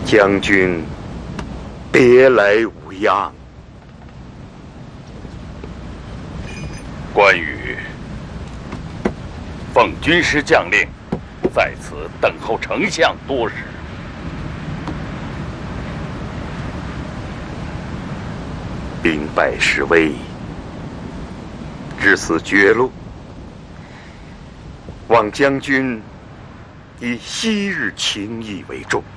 将军别来无恙。 关羽奉军师将令，在此等候丞相多时。 兵败势危，至此绝路，望将军以昔日情谊为重。